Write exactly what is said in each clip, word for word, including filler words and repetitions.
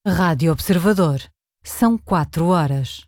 Rádio Observador. São quatro horas.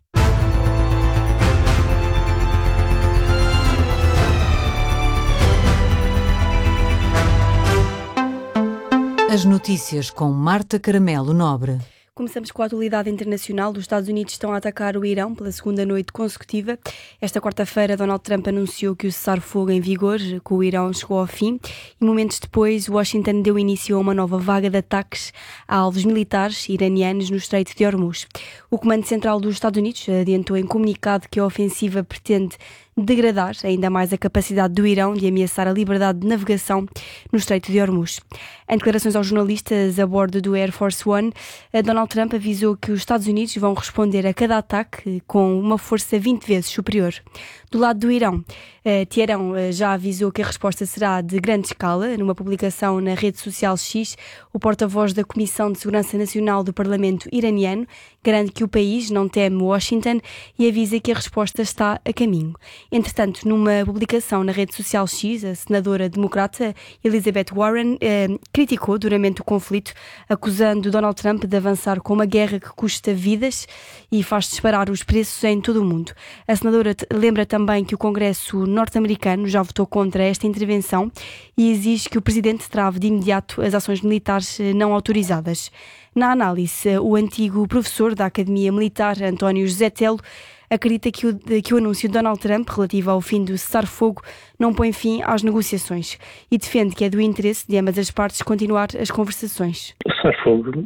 As notícias com Marta Caramelo Nobre. Começamos com a atualidade internacional. Os Estados Unidos estão a atacar o Irão pela segunda noite consecutiva. Esta quarta-feira, Donald Trump anunciou que o cessar-fogo em vigor com o Irão chegou ao fim e momentos depois, Washington deu início a uma nova vaga de ataques a alvos militares iranianos no Estreito de Hormuz. O Comando Central dos Estados Unidos adiantou em comunicado que a ofensiva pretende degradar ainda mais a capacidade do Irão de ameaçar a liberdade de navegação no Estreito de Hormuz. Em declarações aos jornalistas a bordo do Air Force One, Donald Trump avisou que os Estados Unidos vão responder a cada ataque com uma força vinte vezes superior. Do lado do Irão, Teherão já avisou que a resposta será de grande escala. Numa publicação na rede social X, o porta-voz da Comissão de Segurança Nacional do Parlamento iraniano garante que o país não teme Washington e avisa que a resposta está a caminho. Entretanto, numa publicação na rede social X, a senadora democrata Elizabeth Warren eh, criticou duramente o conflito, acusando Donald Trump de avançar com uma guerra que custa vidas e faz disparar os preços em todo o mundo. A senadora lembra também que o Congresso norte-americano já votou contra esta intervenção e exige que o presidente trave de imediato as ações militares não autorizadas. Na análise, o antigo professor da Academia Militar, António José Telo, acredita que o, que o anúncio de Donald Trump relativo ao fim do cessar-fogo não põe fim às negociações e defende que é do interesse de ambas as partes continuar as conversações. O cessar-fogo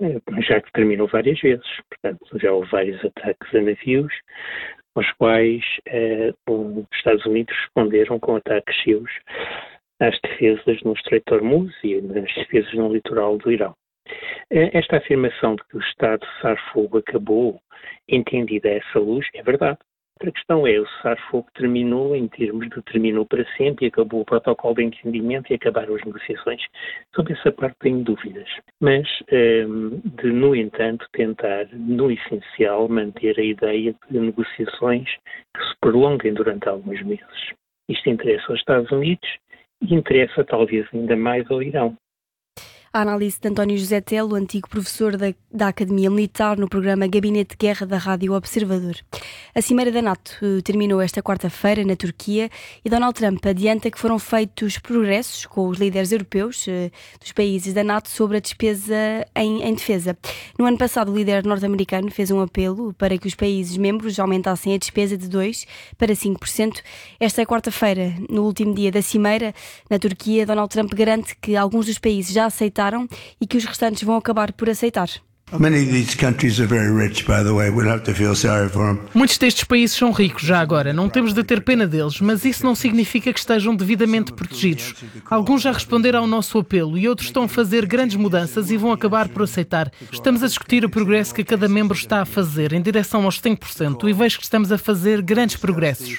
já terminou várias vezes, portanto já houve vários ataques a navios, aos quais eh, os Estados Unidos responderam com ataques seus às defesas no Estreito de Hormuz e nas defesas no litoral do Irão. Esta afirmação de que o estado de cessar-fogo acabou, entendida a essa luz, é verdade. Outra questão é, o cessar-fogo terminou em termos de terminou para sempre e acabou o protocolo de entendimento e acabaram as negociações. Sobre essa parte tenho dúvidas. Mas, de, no entanto, tentar, no essencial, manter a ideia de negociações que se prolonguem durante alguns meses. Isto interessa aos Estados Unidos e interessa talvez ainda mais ao Irão. A análise de António José Telo, antigo professor da, da Academia Militar, no programa Gabinete de Guerra da Rádio Observador. A Cimeira da NATO terminou esta quarta-feira na Turquia e Donald Trump adianta que foram feitos progressos com os líderes europeus dos países da NATO sobre a despesa em, em defesa. No ano passado, o líder norte-americano fez um apelo para que os países membros aumentassem a despesa de dois por cento para cinco por cento. Esta quarta-feira, no último dia da Cimeira, na Turquia, Donald Trump garante que alguns dos países já aceitaram e que os restantes vão acabar por aceitar. Muitos destes países são ricos já agora, não temos de ter pena deles, mas isso não significa que estejam devidamente protegidos. Alguns já responderam ao nosso apelo e outros estão a fazer grandes mudanças e vão acabar por aceitar. Estamos a discutir o progresso que cada membro está a fazer em direção aos cinco por cento e vejo que estamos a fazer grandes progressos.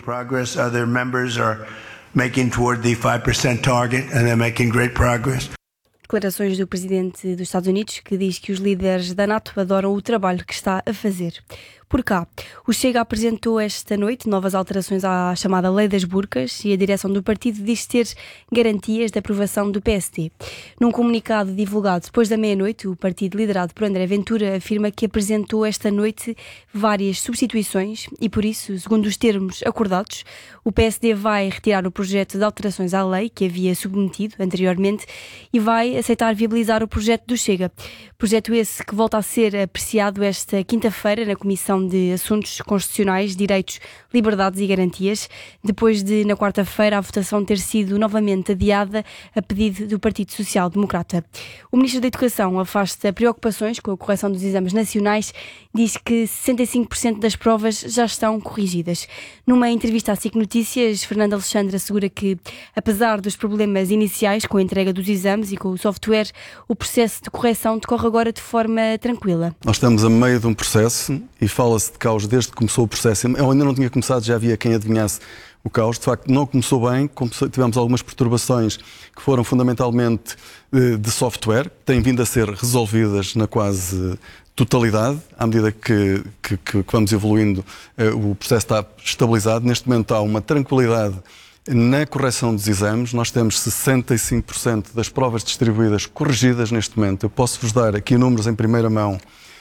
Declarações do presidente dos Estados Unidos, que diz que os líderes da NATO adoram o trabalho que está a fazer. Por cá, o Chega apresentou esta noite novas alterações à chamada Lei das Burcas e a direção do partido diz ter garantias de aprovação do P S D. Num comunicado divulgado depois da meia-noite, o partido liderado por André Ventura afirma que apresentou esta noite várias substituições e, por isso, segundo os termos acordados, o P S D vai retirar o projeto de alterações à lei que havia submetido anteriormente e vai aceitar viabilizar o projeto do Chega. Projeto esse que volta a ser apreciado esta quinta-feira na Comissão de Assuntos Constitucionais, Direitos, Liberdades e Garantias, depois de, na quarta-feira, a votação ter sido novamente adiada a pedido do Partido Social Democrata. O Ministro da Educação afasta preocupações com a correção dos exames nacionais, diz que sessenta e cinco por cento das provas já estão corrigidas. Numa entrevista à S I C Notícias, Fernando Alexandre assegura que, apesar dos problemas iniciais com a entrega dos exames e com o software, o processo de correção decorre agora de forma tranquila. Nós estamos a meio de um processo e fala-se de caos desde que começou o processo. Eu ainda não tinha começado, já havia quem adivinhasse o caos. De facto, não começou bem, tivemos algumas perturbações que foram fundamentalmente de software, que têm vindo a ser resolvidas na quase totalidade. À medida que, que, que vamos evoluindo, o processo está estabilizado. Neste momento há uma tranquilidade na correção dos exames. Nós temos sessenta e cinco por cento das provas distribuídas corrigidas neste momento. Eu posso-vos dar aqui números em primeira mão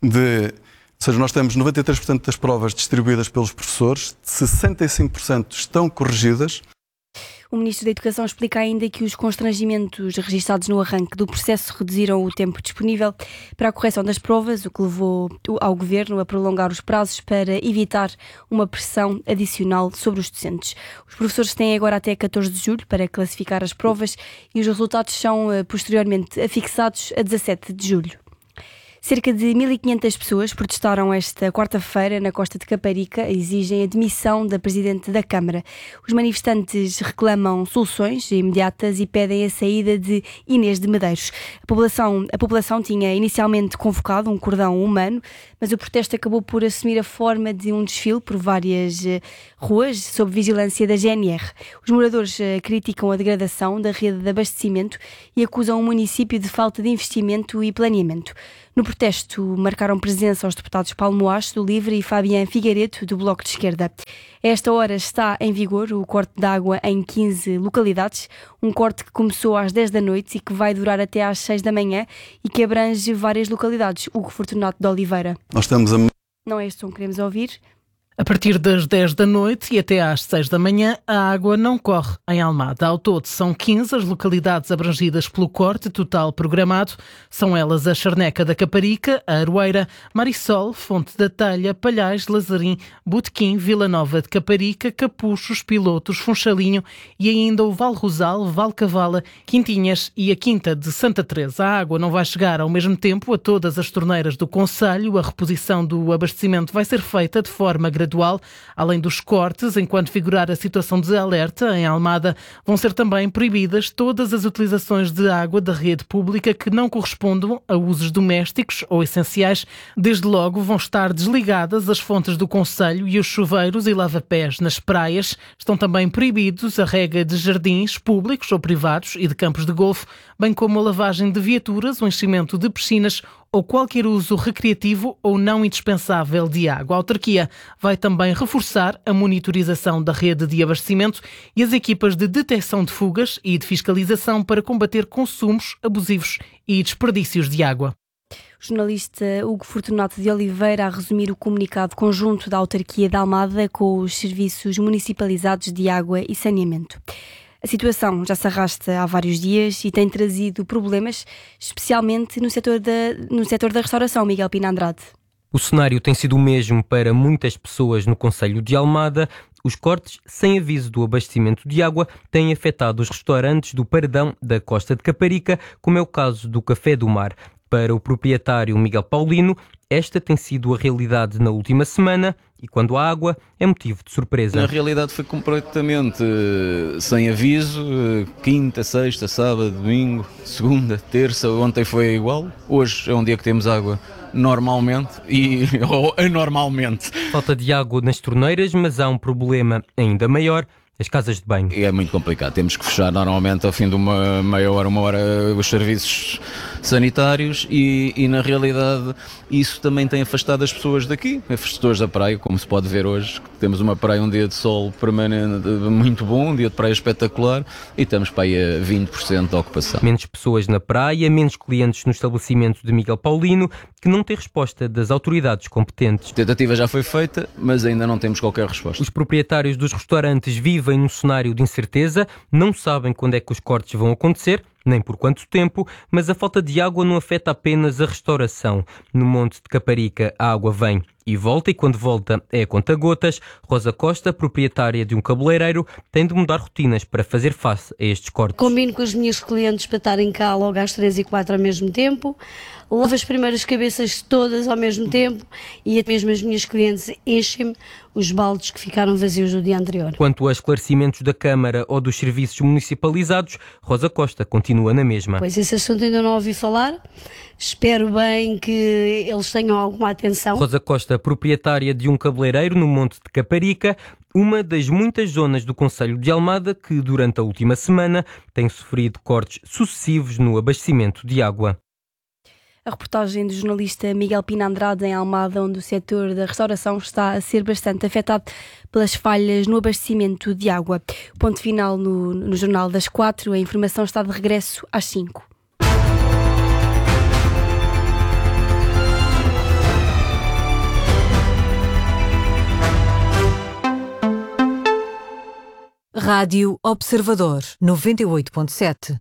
de... Ou seja, nós temos noventa e três por cento das provas distribuídas pelos professores, sessenta e cinco por cento estão corrigidas. O Ministro da Educação explica ainda que os constrangimentos registados no arranque do processo reduziram o tempo disponível para a correção das provas, o que levou ao Governo a prolongar os prazos para evitar uma pressão adicional sobre os docentes. Os professores têm agora até catorze de julho para classificar as provas e os resultados são posteriormente afixados a dezassete de julho. Cerca de mil e quinhentas pessoas protestaram esta quarta-feira na costa de Caparica, exigem a demissão da Presidente da Câmara. Os manifestantes reclamam soluções imediatas e pedem a saída de Inês de Medeiros. A população, a população tinha inicialmente convocado um cordão humano, mas o protesto acabou por assumir a forma de um desfile por várias uh, ruas sob vigilância da G N R. Os moradores uh, criticam a degradação da rede de abastecimento e acusam o município de falta de investimento e planeamento. No protesto marcaram presença os deputados Paulo Moares, do Livre, e Fabián Figueiredo, do Bloco de Esquerda. A esta hora está em vigor o corte de água em quinze localidades, um corte que começou às dez da noite e que vai durar até às seis da manhã e que abrange várias localidades. Hugo Fortunato de Oliveira. Nós estamos a... Não é este som que queremos ouvir. A partir das dez da noite e até às seis da manhã, a água não corre em Almada. Ao todo, são quinze as localidades abrangidas pelo corte total programado. São elas a Charneca da Caparica, a Aroeira, Marisol, Fonte da Telha, Palhais, Lazarim, Botequim, Vila Nova de Caparica, Capuchos, Pilotos, Funchalinho e ainda o Val Rosal, Val Cavala, Quintinhas e a Quinta de Santa Teresa. A água não vai chegar ao mesmo tempo a todas as torneiras do concelho. A reposição do abastecimento vai ser feita de forma gradual. Gradual. Além dos cortes, enquanto vigorar a situação de alerta em Almada, vão ser também proibidas todas as utilizações de água da rede pública que não correspondam a usos domésticos ou essenciais. Desde logo vão estar desligadas as fontes do concelho e os chuveiros e lava-pés nas praias. Estão também proibidos a rega de jardins públicos ou privados e de campos de golfe, bem como a lavagem de viaturas, o enchimento de piscinas ou qualquer uso recreativo ou não indispensável de água. A autarquia vai também reforçar a monitorização da rede de abastecimento e as equipas de detecção de fugas e de fiscalização para combater consumos abusivos e desperdícios de água. O jornalista Hugo Fortunato de Oliveira a resumir o comunicado conjunto da autarquia de Almada com os serviços municipalizados de água e saneamento. A situação já se arrasta há vários dias e tem trazido problemas, especialmente no setor da, no setor da restauração. Miguel Pina Andrade. O cenário tem sido o mesmo para muitas pessoas no concelho de Almada. Os cortes sem aviso do abastecimento de água têm afetado os restaurantes do Paredão da Costa de Caparica, como é o caso do Café do Mar. Para o proprietário Miguel Paulino, esta tem sido a realidade na última semana e quando há água é motivo de surpresa. Na realidade foi completamente uh, sem aviso, uh, quinta, sexta, sábado, domingo, segunda, terça, ontem foi igual. Hoje é um dia que temos água normalmente e ou anormalmente. Falta de água nas torneiras, mas há um problema ainda maior. As casas de banho. É muito complicado, temos que fechar normalmente ao fim de uma meia hora, uma hora os serviços sanitários e, e na realidade isso também tem afastado as pessoas daqui, as pessoas da praia, como se pode ver hoje, temos uma praia, um dia de sol permanente muito bom, um dia de praia espetacular e estamos para aí a vinte por cento de ocupação. Menos pessoas na praia, menos clientes no estabelecimento de Miguel Paulino, que não tem resposta das autoridades competentes. A tentativa já foi feita, mas ainda não temos qualquer resposta. Os proprietários dos restaurantes vivem num cenário de incerteza, não sabem quando é que os cortes vão acontecer, nem por quanto tempo, mas a falta de água não afeta apenas a restauração. No Monte de Caparica a água vem e volta, e quando volta é a conta-gotas. Rosa Costa, proprietária de um cabeleireiro, tem de mudar rotinas para fazer face a estes cortes. Combino com as minhas clientes para estarem cá logo às três e quatro ao mesmo tempo, lavo as primeiras cabeças todas ao mesmo tempo e até mesmo as minhas clientes enchem-me os baldes que ficaram vazios do dia anterior. Quanto a esclarecimentos da Câmara ou dos serviços municipalizados, Rosa Costa continua na mesma. Pois esse assunto ainda não ouvi falar, espero bem que eles tenham alguma atenção. Rosa Costa, proprietária de um cabeleireiro no Monte de Caparica, uma das muitas zonas do concelho de Almada que durante a última semana tem sofrido cortes sucessivos no abastecimento de água. A reportagem do jornalista Miguel Pina Andrade em Almada, onde o setor da restauração está a ser bastante afetado pelas falhas no abastecimento de água. Ponto final no, no Jornal das Quatro. A informação está de regresso às cinco. Rádio Observador, noventa e oito ponto sete.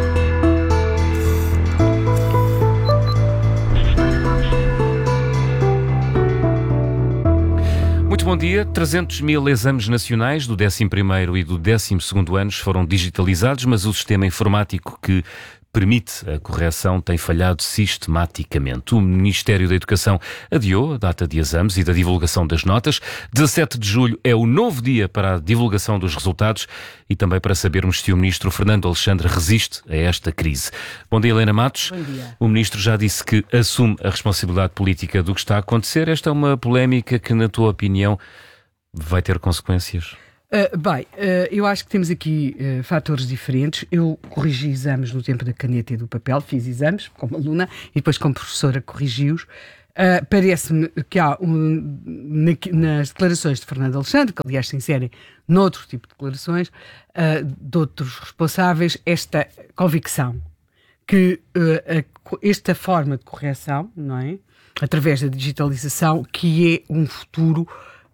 Muito bom dia. trezentos mil exames nacionais do décimo primeiro e do décimo segundo anos foram digitalizados, mas o sistema informático que permite a correção tem falhado sistematicamente. O Ministério da Educação adiou a data de exames e da divulgação das notas. dezassete de julho é o novo dia para a divulgação dos resultados e também para sabermos se o Ministro Fernando Alexandre resiste a esta crise. Bom dia, Helena Matos. Bom dia. O Ministro já disse que assume a responsabilidade política do que está a acontecer. Esta é uma polémica que, na tua opinião, vai ter consequências? Uh, bem, uh, eu acho que temos aqui uh, fatores diferentes. Eu corrigi exames no tempo da caneta e do papel, fiz exames como aluna e depois como professora corrigi-os. Uh, parece-me que há, um, na, nas declarações de Fernando Alexandre, que aliás se inserem noutro tipo de declarações, uh, de outros responsáveis, esta convicção que uh, a, esta forma de correção, não é? Através da digitalização, que é um futuro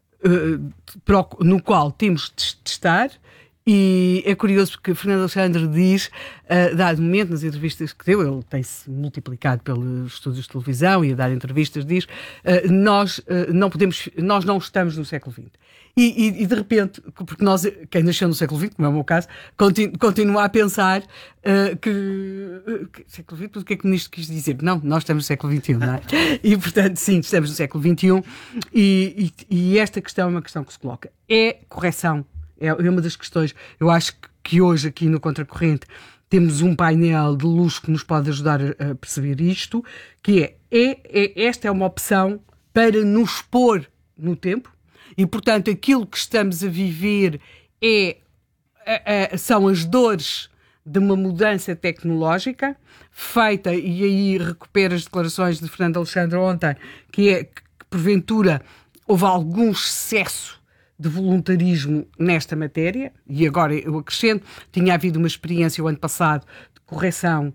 Uh, no qual temos de estar, e é curioso porque Fernando Alexandre diz, uh, dado momento nas entrevistas que deu, ele tem-se multiplicado pelos estúdios de televisão e a dar entrevistas, diz, uh, nós, uh, não podemos, nós não estamos no século vinte. E, e, e de repente, porque nós, quem nasceu no século vinte, como é o meu caso, continu, continua a pensar uh, que, uh, que século vinte, o que é que o ministro quis dizer? Não, nós estamos no século vinte e um, não é? E portanto, sim, estamos no século vinte e um, e, e, e esta questão é uma questão que se coloca. É correção, é, é uma das questões. Eu acho que, que hoje aqui no Contracorrente temos um painel de luxo que nos pode ajudar a, a perceber isto, que é, é, é esta é uma opção para nos pôr no tempo. E, portanto, aquilo que estamos a viver é, é, é, são as dores de uma mudança tecnológica feita, e aí recupero as declarações de Fernando Alexandre ontem, que é que, porventura, houve algum excesso de voluntarismo nesta matéria, e agora eu acrescento, tinha havido uma experiência o ano passado de correção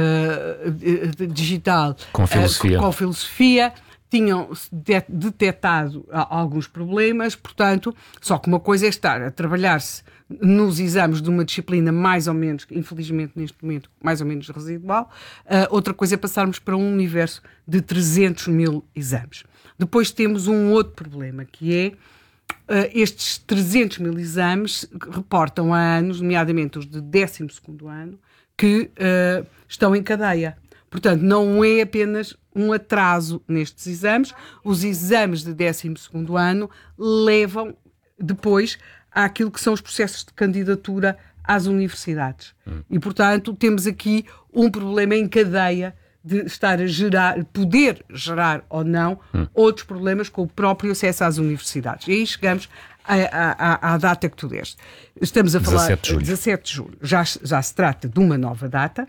uh, digital com filosofia. Uh, com filosofia, tinham detectado alguns problemas, portanto, só que uma coisa é estar a trabalhar-se nos exames de uma disciplina mais ou menos, infelizmente neste momento, mais ou menos residual, uh, outra coisa é passarmos para um universo de trezentos mil exames. Depois temos um outro problema, que é uh, estes trezentos mil exames reportam a anos, nomeadamente os de décimo segundo ano, que uh, estão em cadeia. Portanto, não é apenas um atraso nestes exames. Os exames de décimo segundo ano levam depois àquilo que são os processos de candidatura às universidades. Hum. E, portanto, temos aqui um problema em cadeia de estar a gerar, poder gerar ou não, hum. outros problemas com o próprio acesso às universidades. E aí chegamos à, à, à data que tu deste. Estamos a falar dezassete de julho. dezassete de julho. Já, já se trata de uma nova data.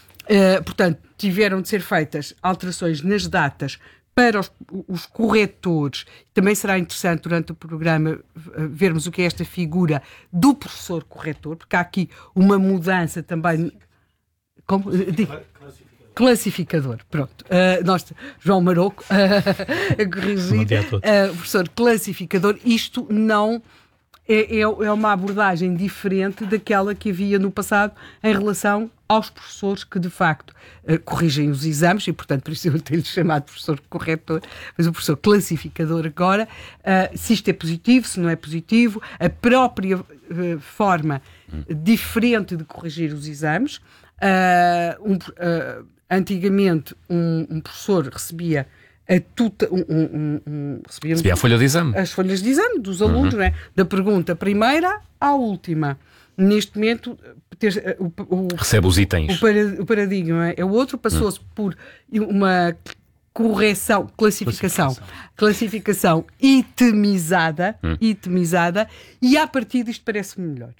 Uh, portanto, tiveram de ser feitas alterações nas datas para os, os corretores. Também será interessante durante o programa uh, vermos o que é esta figura do professor corretor, porque há aqui uma mudança também. Como? Uh, digo, classificador. classificador. Pronto. Uh, nós, João Maroco, uh, a corrigir. Uh, professor classificador. Isto não. É, é, é uma abordagem diferente daquela que havia no passado em relação aos professores que, de facto, uh, corrigem os exames, e, portanto, por isso eu tenho-lhe chamado professor corretor, mas o professor classificador agora, uh, se isto é positivo, se não é positivo, a própria uh, forma diferente de corrigir os exames. Uh, um, uh, antigamente, um, um professor recebia a tuta, um, um, um, recebia, recebia a folha de exame. As folhas de exame dos alunos, uhum. né? Da pergunta primeira à última. Neste momento, ter, o, o, recebe os itens. O, para, o paradigma é o outro, passou-se uhum. por uma correção, classificação, classificação, classificação itemizada, uhum. itemizada, e a partir disto parece-me melhor.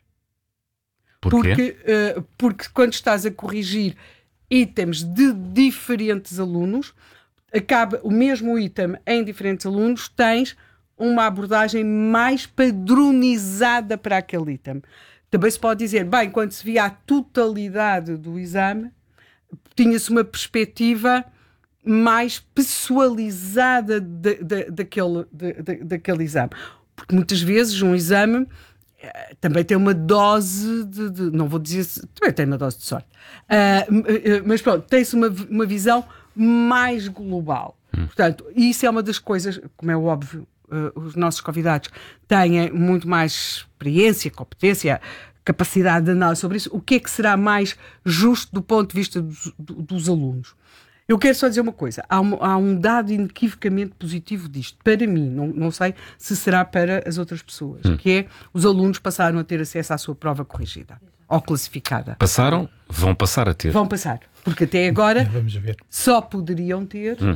Porquê? Porque, uh, porque quando estás a corrigir itens de diferentes alunos, acaba o mesmo item em diferentes alunos, tens uma abordagem mais padronizada para aquele item. Também se pode dizer, bem, quando se via a totalidade do exame, tinha-se uma perspectiva mais pessoalizada de, de, daquele, de, de, daquele exame. Porque muitas vezes um exame também tem uma dose de, de não vou dizer, também tem uma dose de sorte, uh, mas pronto, tem-se uma, uma visão mais global. Hum. Portanto, isso é uma das coisas, como é óbvio, uh, os nossos convidados têm muito mais experiência, competência, capacidade de análise sobre isso. O que é que será mais justo do ponto de vista dos, dos alunos? Eu quero só dizer uma coisa, há um, há um dado inequivocamente positivo disto, para mim, não, não sei se será para as outras pessoas, hum. que é os alunos passaram a ter acesso à sua prova corrigida ou classificada. Passaram? Vão passar a ter. Vão passar, porque até agora Vamos ver. só poderiam ter... Hum.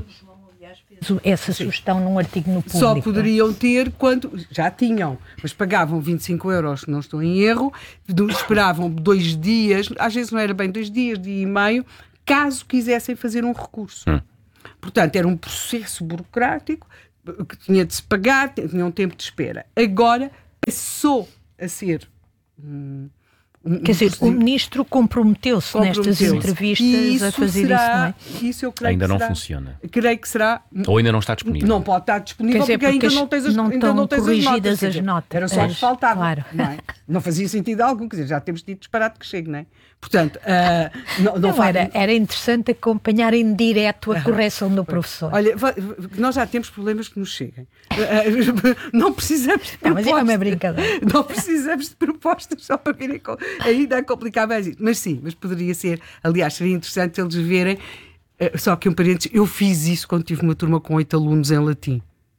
Essa sugestão Sim. num artigo no Público. Só poderiam ter quando... Já tinham, mas pagavam vinte e cinco euros, se não estou em erro, esperavam dois dias, às vezes não era bem dois dias, dia e meio, caso quisessem fazer um recurso. Hum. Portanto, era um processo burocrático que tinha de se pagar, tinha um tempo de espera. Agora passou a ser... Hum, um, Quer dizer, um, o ministro comprometeu-se, comprometeu nestas entrevistas a fazer será, isso, não é? Isso eu creio ainda que não será, funciona. Creio que será... Ou ainda não está disponível. Não pode estar disponível dizer, porque, porque ainda não tens as, não ainda não tens corrigidas as notas. As notas. Era só que faltava. Claro. Não, é? Não fazia sentido algum, quer dizer, já temos dito disparado que chega, não é? Portanto, uh, não, não, não faz... era, era interessante acompanhar em direto a correção do professor. Olha, nós já temos problemas que nos cheguem. Não precisamos de propostas. Não, mas é uma brincadeira. Não precisamos de propostas só para virem. Ainda é complicado mais isso. Mas sim, mas poderia ser. Aliás, seria interessante eles verem. Só que um parênteses, eu fiz isso quando tive uma turma com oito alunos em latim.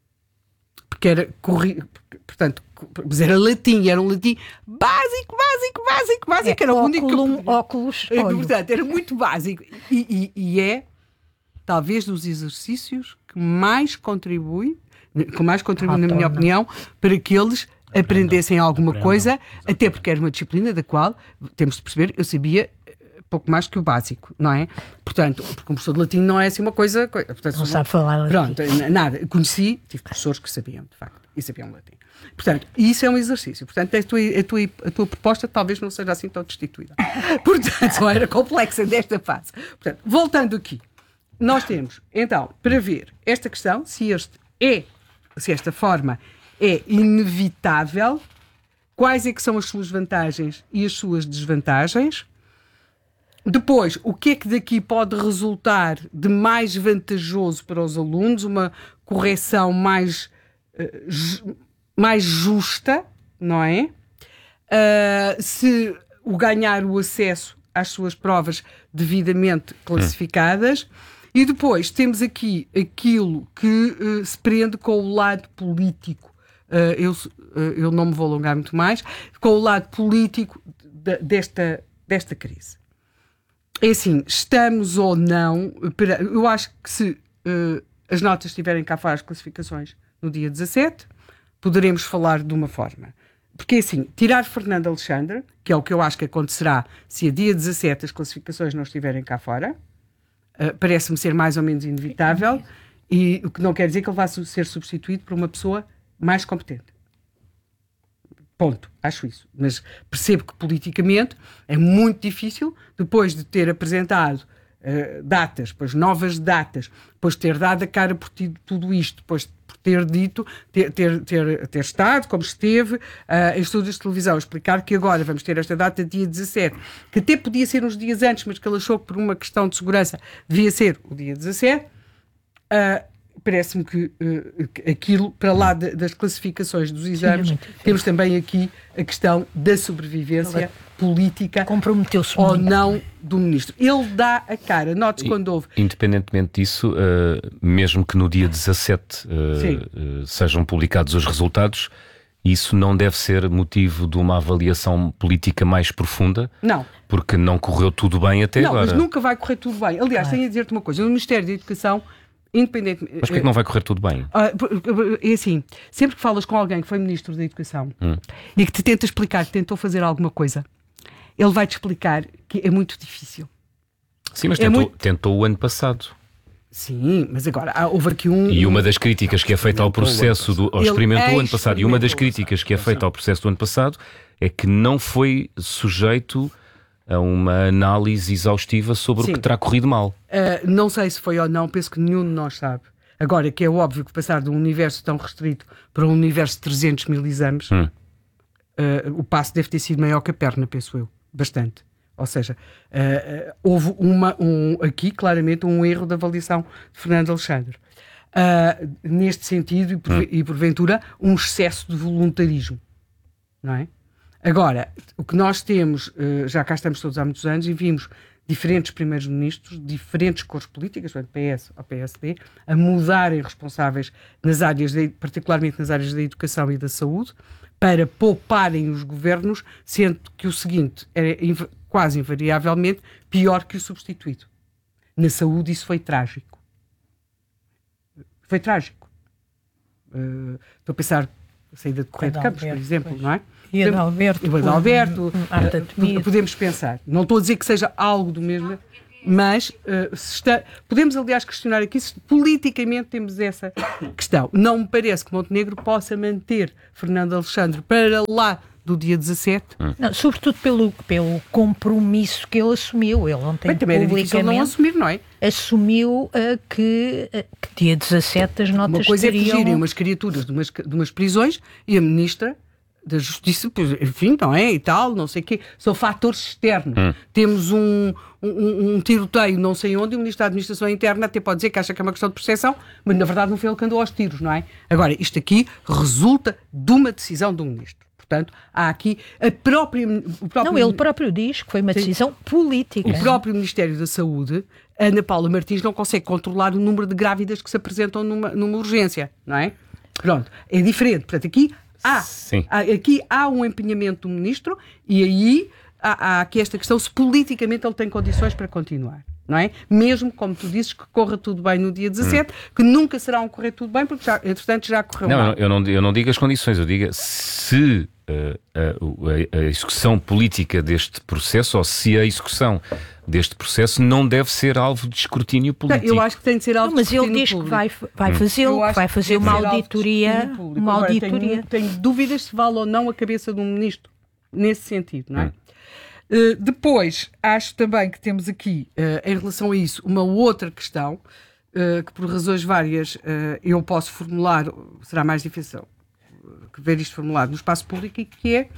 Porque era corri... Portanto, mas era latim, era um latim básico, básico, básico, básico. É, era o único que... óculos, olho. Portanto, era muito básico. E, e, e é, talvez, dos exercícios que mais contribui, que mais contribui, ah, na minha opinião, para que eles aprendessem alguma Aprendam. coisa, até porque era uma disciplina da qual, temos de perceber, eu sabia pouco mais que o básico, não é? Portanto, porque um professor de latim não é assim uma coisa... Portanto, não sabe falar latim. Pronto, nada. Conheci, tive professores que sabiam, de facto, e sabiam latim. Portanto, isso é um exercício. Portanto, a tua, a tua, a tua proposta talvez não seja assim tão destituída. Portanto, só era complexa desta fase. Portanto, voltando aqui, nós temos, então, para ver esta questão, se este é, se esta forma é inevitável, quais é que são as suas vantagens e as suas desvantagens. Depois, o que é que daqui pode resultar de mais vantajoso para os alunos, uma correção mais, uh, mais justa, não é? Uh, se o ganhar o acesso às suas provas devidamente classificadas. E depois temos aqui aquilo que uh, se prende com o lado político. Uh, eu, uh, eu não me vou alongar muito mais, com o lado político de, desta, desta crise. É assim, estamos ou não... Eu acho que se uh, as notas estiverem cá fora, as classificações, no dia dezassete, poderemos falar de uma forma. Porque, assim, tirar Fernando Alexandre, que é o que eu acho que acontecerá se a dia dezassete as classificações não estiverem cá fora, uh, parece-me ser mais ou menos inevitável, e o que não quer dizer que ele vá ser substituído por uma pessoa mais competente. Ponto, acho isso. Mas percebo que politicamente é muito difícil, depois de ter apresentado uh, datas, depois novas datas, depois de ter dado a cara por tudo isto, depois por ter dito, ter, ter, ter, ter estado como esteve uh, em estúdios de televisão, explicar que agora vamos ter esta data dia dezassete, que até podia ser uns dias antes, mas que ele achou que por uma questão de segurança devia ser o dia dezassete. Uh, Parece-me que uh, aquilo, para lá de, das classificações dos exames, Sim, é temos também aqui a questão da sobrevivência Ele política comprometeu-se ou muito. não do ministro. Ele dá a cara. Note-se quando houve... Independentemente disso, uh, mesmo que no dia dezassete uh, uh, sejam publicados os resultados, isso não deve ser motivo de uma avaliação política mais profunda? Não. Porque não correu tudo bem até não, agora. Não, mas nunca vai correr tudo bem. Aliás, tenho a dizer-te uma coisa. No Ministério da Educação... Independentemente... Mas porquê que não vai correr tudo bem? É assim, sempre que falas com alguém que foi Ministro da Educação hum. e que te tenta explicar que tentou fazer alguma coisa, ele vai-te explicar que é muito difícil. Sim, mas é tentou, muito... tentou o ano passado. Sim, mas agora houve aqui um... E uma das críticas que é feita ao processo do... Ou experimentou o ano passado. E uma das críticas que é feita ao processo do ano passado é que não foi sujeito a uma análise exaustiva sobre Sim. o que terá corrido mal. Uh, não sei se foi ou não, penso que nenhum de nós sabe. Agora, que é óbvio que passar de um universo tão restrito para um universo de trezentos mil exames, hum. uh, o passo deve ter sido maior que a perna, penso eu, bastante. Ou seja, uh, uh, houve uma, um, aqui claramente um erro da avaliação de Fernando Alexandre. Uh, neste sentido, e, por, hum. e porventura, um excesso de voluntarismo. Não é? Agora, o que nós temos, uh, já cá estamos todos há muitos anos, e vimos diferentes primeiros-ministros, diferentes cores políticas, portanto, P S ou P S D, a mudarem responsáveis, nas áreas de, particularmente nas áreas da educação e da saúde, para pouparem os governos, sendo que o seguinte era inv- quase invariavelmente pior que o substituído. Na saúde isso foi trágico. Foi trágico. Uh, estou a pensar a saída de Correia de Campos, por exemplo, pois. Não é? E a de Alberto. E a de Alberto. Uh, podemos pensar. Não estou a dizer que seja algo do mesmo, mas uh, se está, podemos, aliás, questionar aqui se politicamente temos essa questão. Não me parece que Montenegro possa manter Fernando Alexandre para lá do dia dezassete. Não, sobretudo pelo, pelo compromisso que ele assumiu. Ele ontem Bem, também era difícil não assumir, não é? Assumiu uh, que, uh, que dia dezassete as notas Uma coisa teriam... é fugirem umas criaturas de umas, de umas prisões e a ministra da Justiça, enfim, não é? E tal, não sei o quê. São fatores externos. Hum. Temos um, um, um tiroteio não sei onde e o Ministro da Administração Interna até pode dizer que acha que é uma questão de percepção, mas na verdade não foi ele que andou aos tiros, não é? Agora, isto aqui resulta de uma decisão do Ministro. Portanto, há aqui a própria... O próprio, não, ele próprio diz que foi uma decisão sim, política. O próprio Ministério da Saúde, Ana Paula Martins, não consegue controlar o número de grávidas que se apresentam numa, numa urgência, não é? Pronto, é diferente. Portanto, aqui há, há, aqui há um empenhamento do Ministro e aí há, há aqui esta questão se politicamente ele tem condições para continuar. Não é? Mesmo, como tu dizes, que corra tudo bem no dia dezassete, hum. que nunca será um correr tudo bem, porque já, entretanto já correu não, mal. Eu não, eu não digo as condições, eu digo se uh, a, a, a execução política deste processo ou se a execução deste processo não deve ser alvo de escrutínio político. Eu acho que tem de ser alvo não, de escrutínio Mas ele diz público. que vai, vai fazê-lo, hum. vai fazer uma auditoria. Uma Agora, auditoria. Tenho, tenho dúvidas se vale ou não a cabeça de um ministro, nesse sentido, não é? Hum. Uh, depois, acho também que temos aqui, uh, em relação a isso, uma outra questão, uh, que por razões várias uh, eu posso formular, será mais difícil que ver isto formulado no espaço público, e que é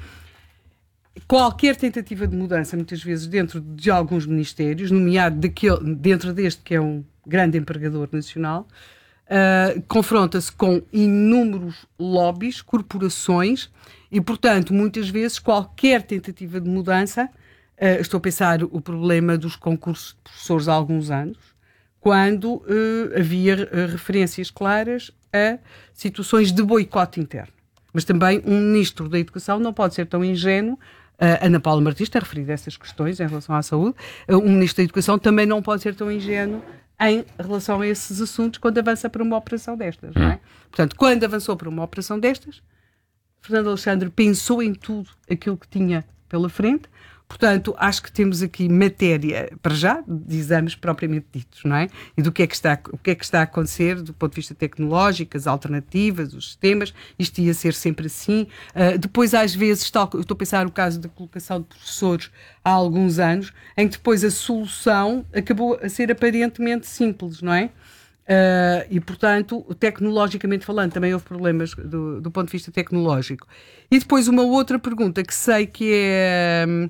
qualquer tentativa de mudança, muitas vezes dentro de alguns ministérios, nomeado daquele, dentro deste que é um grande empregador nacional, uh, confronta-se com inúmeros lobbies, corporações, e, portanto, muitas vezes qualquer tentativa de mudança, uh, estou a pensar o problema dos concursos de professores há alguns anos, quando uh, havia uh, referências claras a situações de boicote interno. Mas também um ministro da Educação não pode ser tão ingênuo, uh, Ana Paula Martins tem referido essas questões em relação à saúde, uh, um ministro da Educação também não pode ser tão ingênuo em relação a esses assuntos quando avança para uma operação destas, não é? Portanto, quando avançou para uma operação destas, Fernando Alexandre pensou em tudo aquilo que tinha pela frente. Portanto, acho que temos aqui matéria, para já, de exames propriamente ditos, não é? E do que é que está, o que é que está a acontecer do ponto de vista tecnológico, as alternativas, os sistemas, isto ia ser sempre assim. Uh, depois, às vezes, tal, eu estou a pensar no caso da colocação de professores há alguns anos, em que depois a solução acabou a ser aparentemente simples, não é? Uh, e, portanto, tecnologicamente falando, também houve problemas do, do ponto de vista tecnológico. E depois uma outra pergunta que sei que é... Um,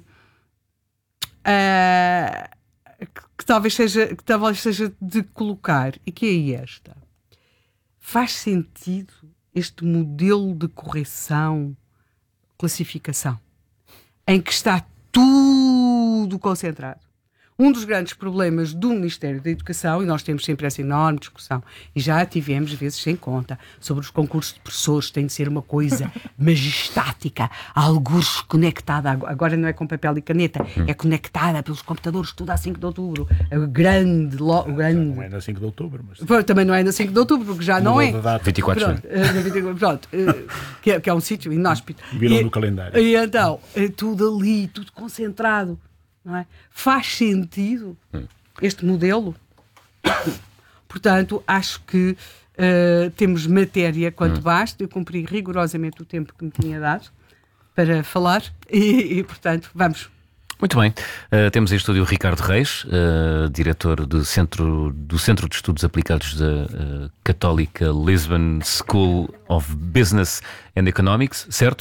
uh, que, que, talvez seja, que talvez seja de colocar, e que é esta. Faz sentido este modelo de correção, classificação, em que está tudo concentrado? Um dos grandes problemas do Ministério da Educação, e nós temos sempre essa enorme discussão, e já tivemos vezes sem conta, sobre os concursos de professores, tem de ser uma coisa majestática, algures conectada, agora não é com papel e caneta, é conectada pelos computadores, tudo a cinco de outubro. É o grande... Lo, o grande... Não é na cinco de outubro, mas... Também não é na cinco de outubro, porque já não é. vinte e quatro Pronto, uh, pronto uh, que, é, que é um sítio inóspito. Virou no calendário. E então, é tudo ali, tudo concentrado. Não é? Faz sentido este modelo? Portanto, acho que uh, temos matéria quanto basta. Eu cumpri rigorosamente o tempo que me tinha dado para falar e, e portanto, vamos. Muito bem. Uh, temos em estúdio o Ricardo Reis, uh, diretor do Centro, do Centro de Estudos Aplicados da uh, Católica Lisbon School of Business and Economics, certo?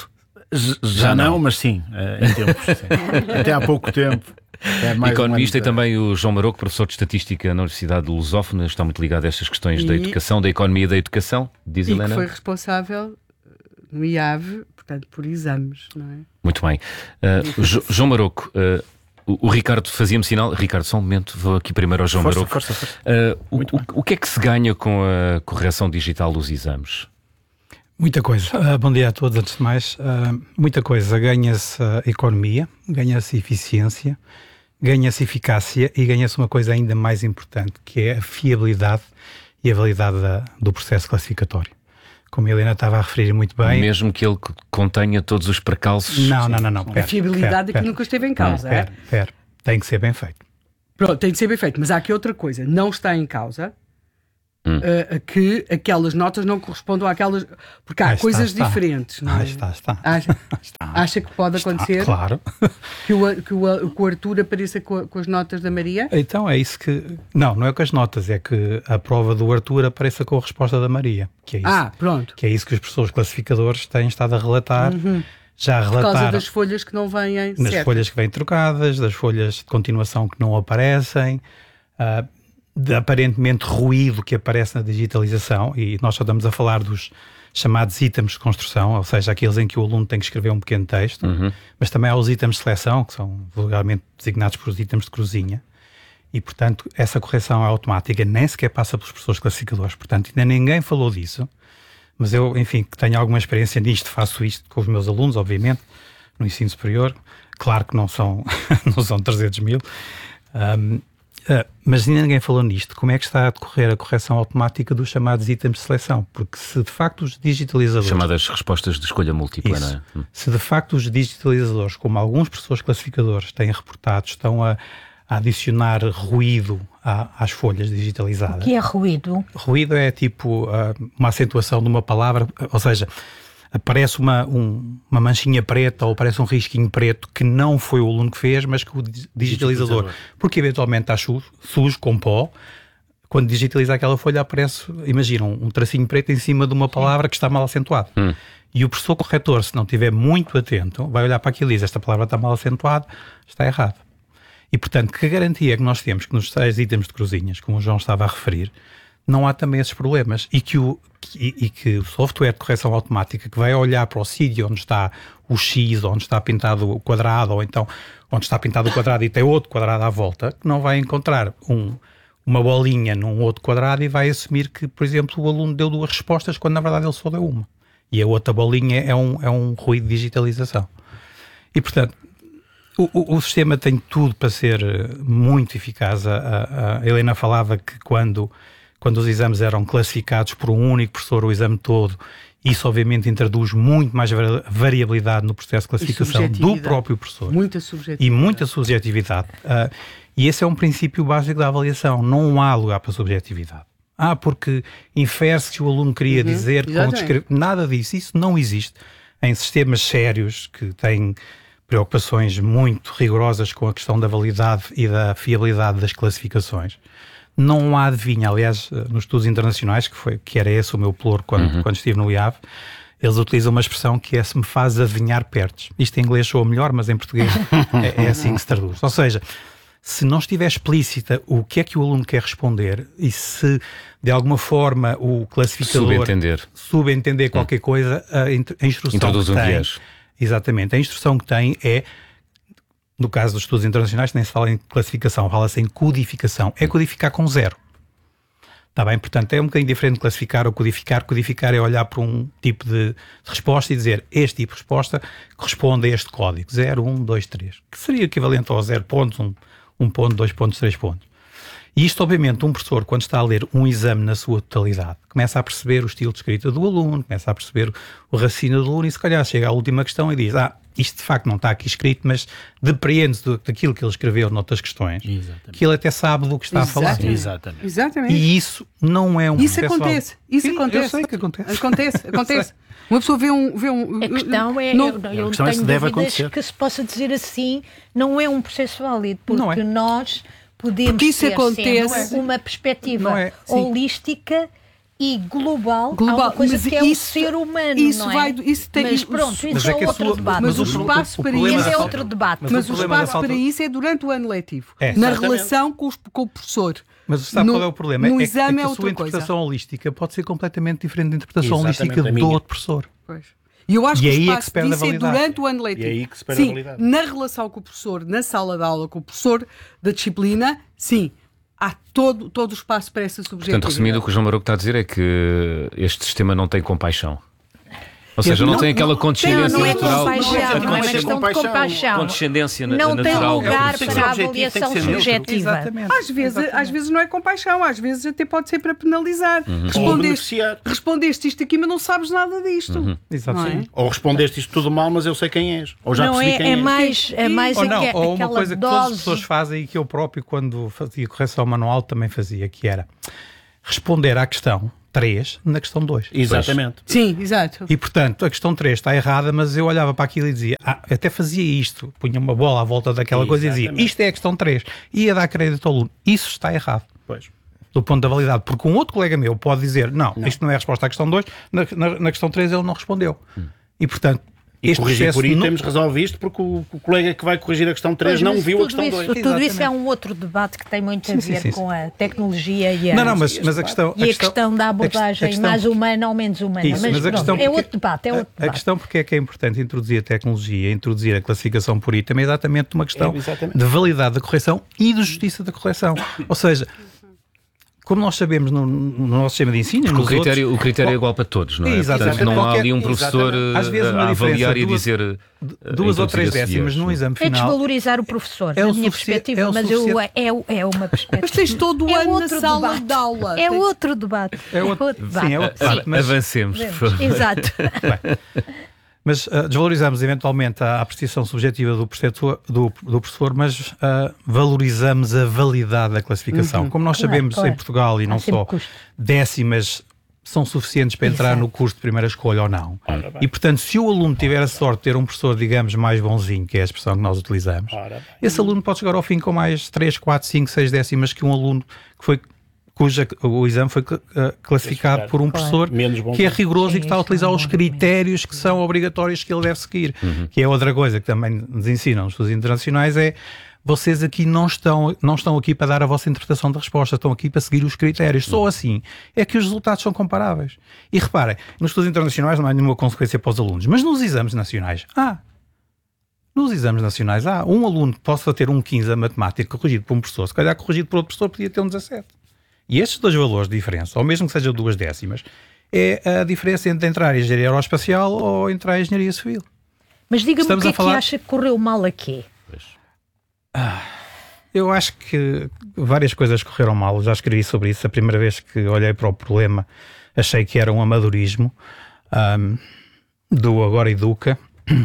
Já não, mas sim, em tempos. Sim. Até há pouco tempo. É mais Economista e também o João Maroco, professor de Estatística na Universidade de Lusófona, está muito ligado a estas questões e... da educação, da economia e da educação, diz e Helena. E foi responsável no I A V, portanto, por exames, não é? Muito bem. Uh, jo, João Maroco, uh, o, o Ricardo fazia-me sinal. Ricardo, só um momento, vou aqui primeiro ao João força, Maroco. Força, força. Uh, o, o, o que é que se ganha com a correção digital dos exames? Muita coisa. Uh, bom dia a todos, antes de mais. Uh, muita coisa. Ganha-se uh, economia, ganha-se eficiência, ganha-se eficácia e ganha-se uma coisa ainda mais importante, que é a fiabilidade e a validade da, do processo classificatório. Como a Helena estava a referir muito bem... Mesmo que ele contenha todos os precalços... Não, não, não. não. Pera, a fiabilidade pera, aqui nunca esteve em causa, não, é? Pera, pera. Tem que ser bem feito. Pronto, tem que ser bem feito. Mas há aqui outra coisa. Não está em causa... Hum. Uh, que aquelas notas não correspondam àquelas... Porque há ah, coisas está, diferentes. Não é? Ah, está, está. Acha, está. acha que pode está, acontecer claro. que, o, que, o, que o Arthur apareça com, com as notas da Maria? Então é isso que... Não, não é com as notas, é que a prova do Arthur apareça com a resposta da Maria. Que é isso, ah, pronto. Que é isso que os professores classificadores têm estado a relatar. Uhum. Já relataram. Por causa das folhas que não vêm Nas certas. folhas que vêm trocadas, das folhas de continuação que não aparecem... Uh, de aparentemente ruído que aparece na digitalização, e nós só estamos a falar dos chamados itens de construção, ou seja, aqueles em que o aluno tem que escrever um pequeno texto, uhum. mas também há os itens de seleção, que são vulgarmente designados por os itens de cruzinha, e portanto essa correção é automática, nem sequer passa pelos professores classificadores, portanto ainda ninguém falou disso, mas eu, enfim, que tenho alguma experiência nisto, faço isto com os meus alunos, obviamente, no ensino superior, claro que não são, não são trezentos mil, um, Uh, mas ainda ninguém falou nisto. Como é que está a decorrer a correção automática dos chamados itens de seleção? Porque se de facto os digitalizadores... Chamadas respostas de escolha múltipla, isso, não é? Se de facto os digitalizadores, como alguns professores classificadores têm reportado, estão a, a adicionar ruído à, às folhas digitalizadas... O que é ruído? Ruído é tipo uh, uma acentuação de uma palavra, ou seja... aparece uma, um, uma manchinha preta ou aparece um risquinho preto que não foi o aluno que fez, mas que o digitalizador, digitalizador. porque eventualmente está sujo, sujo, com pó, quando digitaliza aquela folha aparece, imagina, um tracinho preto em cima de uma palavra que está mal acentuada. Hum. E o professor corretor, se não estiver muito atento, vai olhar para aquilo e diz, esta palavra está mal acentuada, está errado. E portanto, que garantia é que nós temos que nos seis itens de cruzinhas, como o João estava a referir, não há também esses problemas e que, o, e, e que o software de correção automática que vai olhar para o sítio onde está o X, onde está pintado o quadrado, ou então onde está pintado o quadrado e tem outro quadrado à volta, que não vai encontrar um, uma bolinha num outro quadrado e vai assumir que, por exemplo, o aluno deu duas respostas quando na verdade ele só deu uma. E a outra bolinha é um, é um ruído de digitalização. E portanto, o, o, o sistema tem tudo para ser muito eficaz. A, a Helena falava que quando... quando os exames eram classificados por um único professor, o exame todo, isso obviamente introduz muito mais variabilidade no processo de classificação do próprio professor. Muita subjetividade. E muita subjetividade. Uh, e esse é um princípio básico da avaliação. Não há lugar para subjetividade. Ah, porque infere-se que o aluno queria uhum, dizer... Com descre... Nada disso. Isso não existe em sistemas sérios que têm preocupações muito rigorosas com a questão da validade e da fiabilidade das classificações. Não há adivinha, aliás, nos estudos internacionais, que, foi, que era esse o meu ploro quando, uhum. quando estive no I A V, eles utilizam uma expressão que é se me faz adivinhar perdes. Isto em inglês soa melhor, mas em português é, é assim que se traduz. Ou seja, se não estiver explícita o que é que o aluno quer responder e se de alguma forma o classificador subentender, subentender qualquer coisa, a, a instrução introduz que um tem, viés. Exatamente, a instrução que tem é, no caso dos estudos internacionais, nem se fala em classificação, fala-se em codificação. É codificar com zero. Está bem? Portanto, é um bocadinho diferente de classificar ou codificar. Codificar é olhar para um tipo de resposta e dizer este tipo de resposta corresponde a este código. zero, um, dois, três. Que seria equivalente ao zero pontos, um, um ponto, dois pontos, três pontos. E isto, obviamente, um professor, quando está a ler um exame na sua totalidade, começa a perceber o estilo de escrita do aluno, começa a perceber o raciocínio do aluno e, se calhar, chega à última questão e diz, ah, isto de facto não está aqui escrito, mas depreende-se daquilo que ele escreveu noutras questões, Exatamente. Que ele até sabe do que está Exatamente. a falar. Exatamente. Exatamente. E isso não é um Isso acontece. Isso Sim, acontece. Eu sei que acontece. Acontece, acontece. Uma pessoa vê um... Vê um a questão é, não, eu, eu a questão é tenho se deve dúvidas acontecer. que se possa dizer assim, não é um processo válido, porque Não é. nós podemos Porque isso ter acontece. uma perspectiva Não é, sim. holística E global, global, há uma coisa mas que é isso, o ser humano, isso não é? vai, isso tem, mas pronto, isso mas é, é que outro sua, debate. Mas o, o espaço o, para o isso é outro debate. Mas, mas o, o espaço falta... para isso é durante o ano letivo, é, na exatamente. relação com, os, com o professor. Mas sabe no, qual é o problema? No é, exame é que é a outra sua interpretação coisa. holística pode ser completamente diferente da interpretação Exatamente, holística do outro professor. Pois. E eu acho e que o aí espaço é que se perde disso a é validade. durante o ano letivo. E aí que se perde sim, a validade. Na relação com o professor, na sala de aula com o professor da disciplina, sim, há todo, todo o espaço para essa subjetividade. Portanto, resumindo, o que o João Maroco está a dizer é que este sistema não tem compaixão. Ou seja, não, não tem aquela não, condescendência não é natural. compaixão, não é uma questão de compaixão. Condescendência não natural. tem lugar é para a avaliação subjetiva. Exatamente. Às vezes, às vezes não é compaixão, às vezes até pode ser para penalizar. Uhum. Respondeste, respondeste isto aqui, mas não sabes nada disto. Uhum. Exatamente. É? Ou respondeste isto tudo mal, mas eu sei quem és. Ou já não percebi é, quem é és. mais, é mais ou não, aqua, ou uma coisa que todas dose... as pessoas fazem e que eu próprio, quando fazia correção manual, também fazia, que era responder à questão três na questão dois. Exatamente. Pois. Sim, exato. E, portanto, a questão três está errada, mas eu olhava para aquilo e dizia, ah, até fazia isto, punha uma bola à volta daquela Exatamente. coisa e dizia, isto é a questão três. Ia dar crédito ao aluno. Isso está errado. Pois. Do ponto da validade. Porque um outro colega meu pode dizer, não, não. isto não é a resposta à questão dois, na, na, na questão três ele não respondeu. Hum. E, portanto, E este corrigir por aí não... temos resolvido isto porque o, o colega que vai corrigir a questão três pois, não viu a questão isso, dois. Tudo Exatamente. isso é um outro debate que tem muito a sim, ver sim, sim, com a tecnologia e a, não, não, mas, mas a questão, e a questão, questão da abordagem questão, mais humana ou menos humana. Isso, mas mas a pronto, questão é porque, outro debate. É outro a, debate. a questão porque é que é importante introduzir a tecnologia, introduzir a classificação por item, é exatamente uma questão é, de validade da correção e de justiça da correção. Ou seja, como nós sabemos no, no nosso sistema de ensino... Porque o critério, outros, o critério é igual para todos, não é? Exatamente. Portanto, não qualquer, há ali um professor a avaliar e dizer... Duas ou três décimas num exame final... É desvalorizar o professor, é da o minha perspectiva, perspectiva, é mas eu, é, é uma perspectiva. Mas tens todo o é ano na sala debate. de aula. É outro debate. É outro, é outro debate. Sim, é outro debate. Mas... Avancemos, por favor. Exato. Bem, mas uh, desvalorizamos eventualmente a apreciação subjetiva do professor, do, do professor mas uh, valorizamos a validade da classificação. Uhum. Como nós claro, sabemos claro. em Portugal, e Há não só custo. décimas são suficientes para entrar Exato. no curso de primeira escolha ou não. Ora, e, portanto, se o aluno tiver a sorte de ter um professor, digamos, mais bonzinho, que é a expressão que nós utilizamos, Ora, esse aluno pode chegar ao fim com mais três, quatro, cinco, seis décimas que um aluno que foi... cuja o exame foi classificado por um professor que é rigoroso e que está a utilizar os critérios que são obrigatórios que ele deve seguir. Uhum. Que é outra coisa que também nos ensinam os estudos internacionais, é vocês aqui não estão, não estão aqui para dar a vossa interpretação da resposta, estão aqui para seguir os critérios. Só assim é que os resultados são comparáveis. E reparem, nos estudos internacionais não há nenhuma consequência para os alunos, mas nos exames nacionais há. Nos exames nacionais há. Um aluno que possa ter um quinze a matemática corrigido por um professor, se calhar corrigido por outro professor podia ter um dezassete. E estes dois valores de diferença, ou mesmo que sejam duas décimas, é a diferença entre entrar em engenharia aeroespacial ou entrar em engenharia civil. Mas diga-me o que é falar... que acha que correu mal aqui? Ah, eu acho que várias coisas correram mal. Já escrevi sobre isso. A primeira vez que olhei para o problema, achei que era um amadorismo um, do Agora Educa.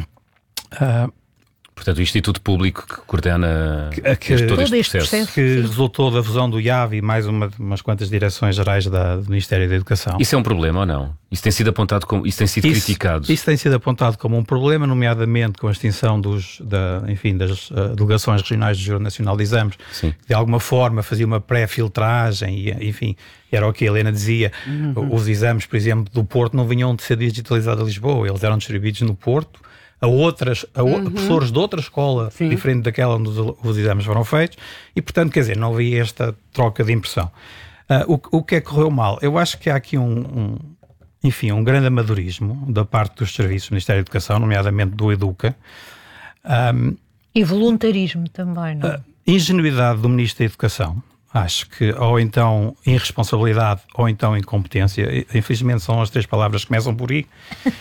Uh, Portanto, o Instituto Público que coordena que, que, este, todo, todo este processo. processo. Que sim. resultou da fusão do I A V e mais uma, umas quantas direções gerais da, do Ministério da Educação. Isso é um problema ou não? Isso tem sido apontado como... Isso tem sido isso, criticado? Isso tem sido apontado como um problema, nomeadamente com a extinção dos, da, enfim, das uh, delegações regionais do Júri Nacional de Exames. Sim. De alguma forma fazia uma pré-filtragem e, enfim, era o que a Helena dizia. Uhum. Os exames, por exemplo, do Porto não vinham de ser digitalizados a Lisboa, eles eram distribuídos no Porto a outras, a, uhum. a professores de outra escola Sim. diferente daquela onde os, os exames foram feitos e, portanto, quer dizer, não havia esta troca de impressão. Uh, o, o que é que correu mal? Eu acho que há aqui um, um, enfim, um grande amadorismo da parte dos serviços do Ministério da Educação, nomeadamente do Educa. Um, e voluntarismo também, não é? Uh, ingenuidade do Ministro da Educação. Acho que ou então irresponsabilidade ou então incompetência. Infelizmente são as três palavras que começam por I.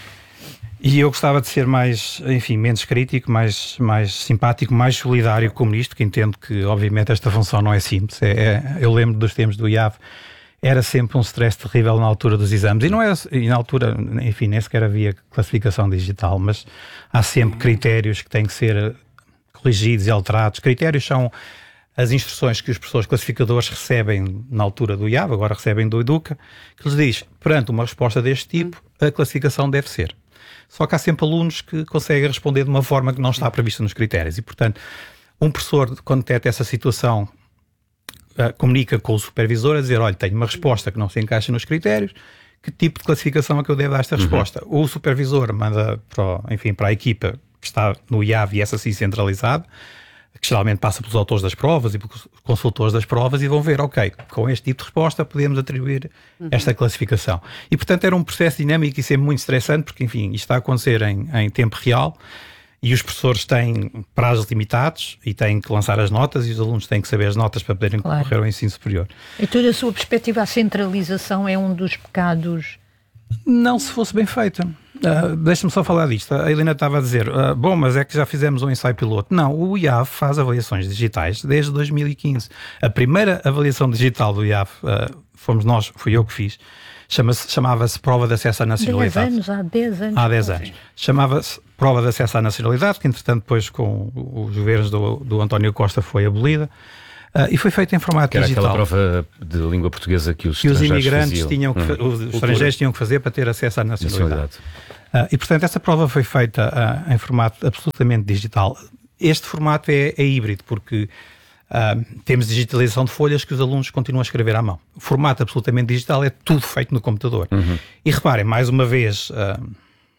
E eu gostava de ser mais, enfim, menos crítico, mais, mais simpático, mais solidário com o Ministro, que entendo que, obviamente, esta função não é simples. É, é, eu lembro dos tempos do I A V, era sempre um stress terrível na altura dos exames. E, não é, e na altura, enfim, nem sequer havia classificação digital, mas há sempre critérios que têm que ser corrigidos e alterados. Critérios são as instruções que os professores classificadores recebem na altura do I A V, agora recebem do Educa, que lhes diz, perante uma resposta deste tipo, a classificação deve ser. Só que há sempre alunos que conseguem responder de uma forma que não está prevista nos critérios. E, portanto, um professor, quando detecta essa situação, uh, comunica com o supervisor a dizer, olha, tenho uma resposta que não se encaixa nos critérios, que tipo de classificação é que eu devo dar a esta uhum. resposta? O supervisor manda para, o, enfim, para a equipa que está no I A V e essa sim centralizado, que geralmente passa pelos autores das provas e pelos consultores das provas, e vão ver, ok, com este tipo de resposta podemos atribuir uhum. esta classificação. E, portanto, era um processo dinâmico e sempre muito estressante, porque, enfim, isto está a acontecer em, em tempo real, e os professores têm prazos limitados e têm que lançar as notas, e os alunos têm que saber as notas para poderem claro. concorrer ao ensino superior. Então, da sua perspectiva, a centralização é um dos pecados? Não, se fosse bem feita. Uh, Deixa-me só falar disto. A Helena estava a dizer, uh, bom, mas é que já fizemos um ensaio piloto. Não, o I A V faz avaliações digitais desde dois mil e quinze. A primeira avaliação digital do I A V, uh, fomos nós, fui eu que fiz, Chama-se, chamava-se Prova de Acesso à Nacionalidade. dez anos, há dez anos. Há dez anos. Chamava-se Prova de Acesso à Nacionalidade, que entretanto depois com os governos do, do António Costa foi abolida. Uh, e foi feita em formato que era digital. Aquela prova de língua portuguesa que os, que os imigrantes faziam. tinham que, uhum. os estrangeiros tinham que fazer para ter acesso à nacionalidade. Uh, e portanto essa prova foi feita uh, em formato absolutamente digital. Este formato é, é híbrido, porque Uh, temos digitalização de folhas que os alunos continuam a escrever à mão. O formato absolutamente digital é tudo feito no computador. Uhum. E reparem, mais uma vez, uh,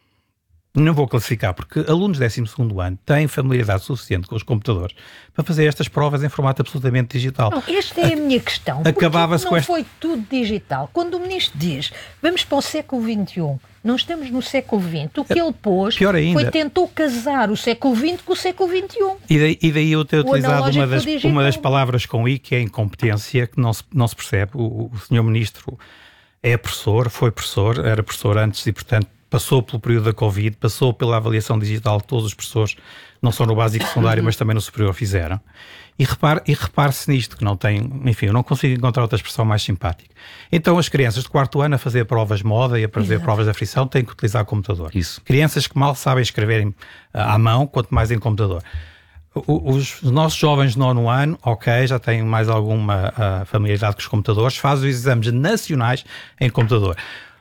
não vou classificar, porque alunos do décimo segundo ano têm familiaridade suficiente com os computadores para fazer estas provas em formato absolutamente digital. Não, esta é a minha questão. Acabava-se não com esta... foi tudo digital. Quando o ministro diz, vamos para o século vinte e um, não estamos no século vinte, o que ele pôs foi tentou casar o século vinte com o século vinte e um. E daí, e daí eu ter utilizado uma das, uma das palavras com I, que é incompetência, que não se, não se percebe. O, o senhor ministro é professor, foi professor, era professor antes e, portanto, passou pelo período da Covid, passou pela avaliação digital que todos os professores, não só no básico e secundário, mas também no superior, fizeram. E repare, e repare-se nisto, que não tem, enfim, eu não consigo encontrar outra expressão mais simpática. Então as crianças de quarto ano a fazer provas de moda e a fazer Exato. provas de aflição têm que utilizar computador. Isso. Crianças que mal sabem escrever uh, à mão, quanto mais em computador. O, os, os nossos jovens de nono ano, ok, já têm mais alguma uh, familiaridade com os computadores, fazem os exames nacionais em computador.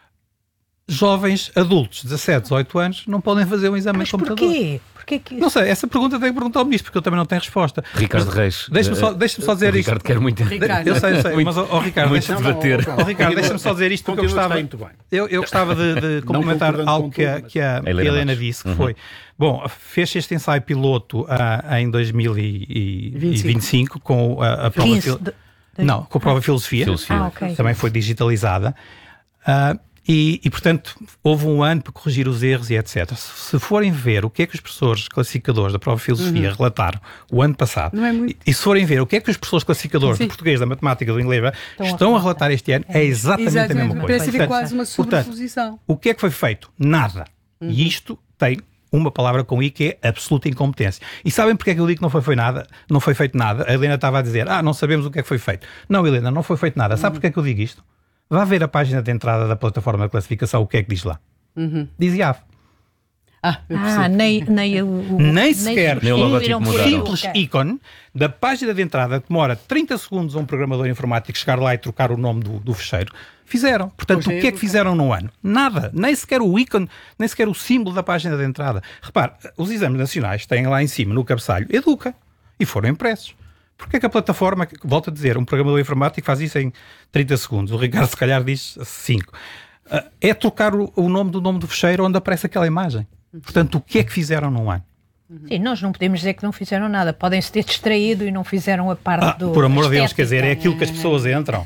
Jovens adultos, dezassete, dezoito anos, não podem fazer um exame Mas em computador. Porquê? Porquê que... Não sei, essa pergunta tem que perguntar ao ministro, porque eu também não tenho resposta. Ricardo mas, Reis. Deixa-me só, deixa só dizer o isto. Ricardo quer muito. Ricardo. Eu sei, eu sei, muito, mas, oh, Ricardo, muito deixa-me debater. Oh, Ricardo, deixa-me só dizer isto, porque eu gostava, eu, eu gostava de, de complementar algo que a, que a Helena, Helena disse, que uhum. foi, bom, fez este ensaio piloto uh, em dois mil e vinte e cinco com a, a prova... Fil... De... Não, com a prova de filosofia, filosofia. Ah, okay. Também foi digitalizada. Uh, E, e, portanto, houve um ano para corrigir os erros e etcétera. Se forem ver o que é que os professores classificadores da prova de filosofia uhum. relataram o ano passado, é muito... e, e se forem ver o que é que os professores classificadores Sim. do português, da matemática, do inglês estão, estão a, a relatar este ano, é exatamente, exatamente. a mesma coisa. Parece haver quase uma sobreposição. Portanto, o que é que foi feito? Nada. Uhum. E isto tem uma palavra com I, que é absoluta incompetência. E sabem porque é que eu digo que não foi, foi nada? Não foi feito nada? A Helena estava a dizer, ah, não sabemos o que é que foi feito. Não, Helena, não foi feito nada. Sabe porque é que eu digo isto? Vá ver a página de entrada da plataforma de classificação, o que é que diz lá? Uhum. Diz I A V. Ah, ah nem, nem, o, o, nem sequer nem o logotipo um simples okay. ícone da página de entrada que demora trinta segundos a um programador informático chegar lá e trocar o nome do, do fecheiro. Fizeram. Portanto, Hoje o que é que fizeram no ano? Nada. Nem sequer o ícone, nem sequer o símbolo da página de entrada. Repare, os exames nacionais têm lá em cima, no cabeçalho, Educa, e foram impressos. Porque é que a plataforma, volto a dizer, um programador informático faz isso em trinta segundos, o Ricardo se calhar diz cinco. É trocar o, o nome do nome do fecheiro onde aparece aquela imagem. Portanto, o que é que fizeram num ano? Sim, nós não podemos dizer que não fizeram nada. Podem-se ter distraído e não fizeram a parte ah, do... Por amor de Deus, quer dizer, é aquilo que as pessoas entram.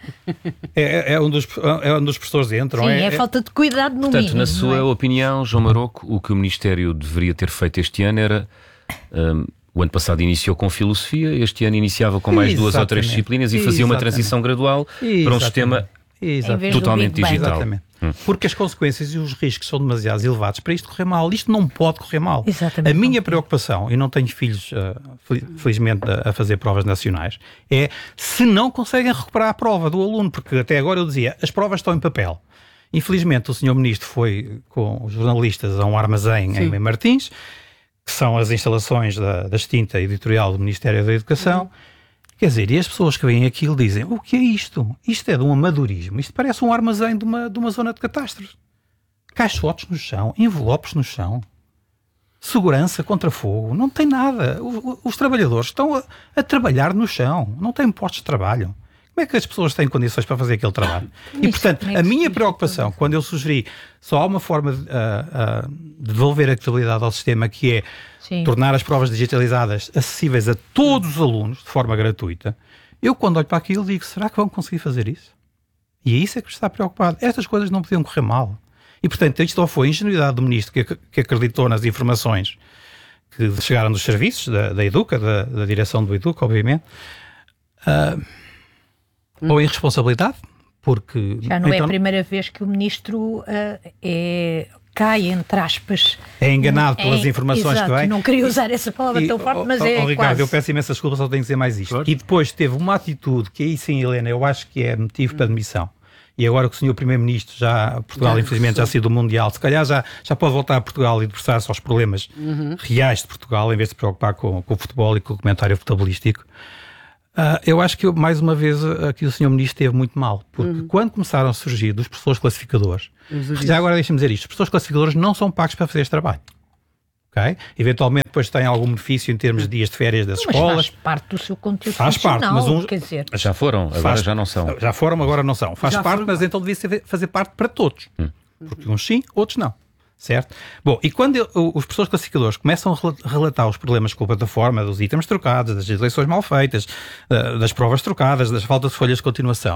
É, é, onde, os, é onde as pessoas entram. Sim, é, é, é falta de cuidado no Portanto, mínimo. na sua é? opinião, João Maroco, o que o Ministério deveria ter feito este ano era... Um, o ano passado iniciou com filosofia, este ano iniciava com mais Exatamente. duas ou três disciplinas e fazia Exatamente. uma transição gradual Exatamente. para um sistema Exatamente. totalmente digital. Exatamente. Hum. Porque as consequências e os riscos são demasiado elevados para isto correr mal. Isto não pode correr mal. Exatamente. A minha preocupação, e não tenho filhos, uh, felizmente, a fazer provas nacionais, é se não conseguem recuperar a prova do aluno, porque até agora eu dizia, as provas estão em papel. Infelizmente, o senhor Ministro foi com os jornalistas a um armazém Sim. em Martins, que são as instalações da, da extinta editorial do Ministério da Educação. Uhum. Quer dizer, e as pessoas que veem aquilo dizem, o que é isto? Isto é de um amadorismo, isto parece um armazém de uma, de uma zona de catástrofes. Caixotes no chão, envelopes no chão. segurança contra fogo, não tem nada. Os, os trabalhadores estão a, a trabalhar no chão, não têm postos de trabalho. Como é que as pessoas têm condições para fazer aquele trabalho? E, portanto, a minha preocupação, quando eu sugeri só há uma forma de, uh, uh, de devolver a credibilidade ao sistema, que é Sim. tornar as provas digitalizadas acessíveis a todos os alunos, de forma gratuita, eu, quando olho para aquilo, digo, será que vão conseguir fazer isso? E é isso é que está preocupado. Estas coisas não podiam correr mal. E, portanto, isto foi a ingenuidade do ministro que, que acreditou nas informações que chegaram dos serviços, da, da Educa, da, da direção do Educa, obviamente, uh, hum. ou irresponsabilidade, porque... Já não então, é a primeira vez que o ministro uh, é... cai, entre aspas. É enganado pelas é, informações exato, que vem. Não queria usar essa palavra e, tão forte, mas oh, é oh, Ricardo, quase. Eu peço imensa desculpa, só tenho que dizer mais isto. Claro. E depois teve uma atitude que aí sim, Helena, eu acho que é motivo para admissão. E agora que o senhor Primeiro-Ministro, já Portugal já, infelizmente já saiu do Mundial, se calhar já, já pode voltar a Portugal e debruçar-se aos problemas uhum. reais de Portugal, em vez de se preocupar com, com o futebol e com o comentário futebolístico. Uh, eu acho que, mais uma vez, aqui o senhor Ministro esteve muito mal, porque uhum. quando começaram a surgir dos professores classificadores, já agora deixem-me dizer isto, os professores classificadores não são pagos para fazer este trabalho. Okay? Eventualmente depois têm algum benefício em termos de dias de férias das mas escolas. Faz parte do seu conteúdo faz parte, mas uns, quer dizer... Já foram, agora faz, já não são. Já foram, agora não são. Faz já parte, foram, mas então devia ser, fazer parte para todos. Hum. Porque uns sim, outros não. Certo? Bom, e quando eu, os professores classificadores começam a relatar os problemas com a plataforma, dos itens trocados, das eleições mal feitas, das provas trocadas, das faltas de folhas de continuação,